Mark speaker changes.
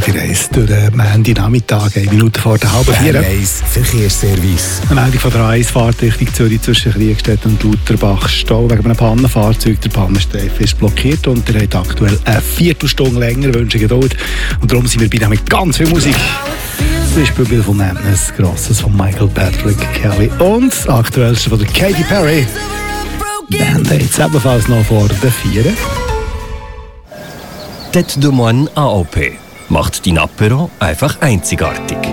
Speaker 1: Radio 1 durch den Montagnachmittag, 1 Minute vor der halben 4.
Speaker 2: Radio 1 Verkehrsservice.
Speaker 1: Eine Meldung von der A1-Fahrt Richtung Zürich zwischen Kriegstedt und Lauterbach. Stau wegen einem Pannenfahrzeug. Der Pannenstreifen ist blockiert und ihr habt aktuell eine Viertelstunde länger. Wünsche Geduld. Und darum sind wir bei mit ganz viel Musik. Zum Beispiel von Madness, Grosses von Michael Patrick Kelly und das Aktuellste von der Katy Perry. Band-Aids ebenfalls noch vor der 4.
Speaker 3: Tête de Moine AOP macht dein Apéro einfach einzigartig.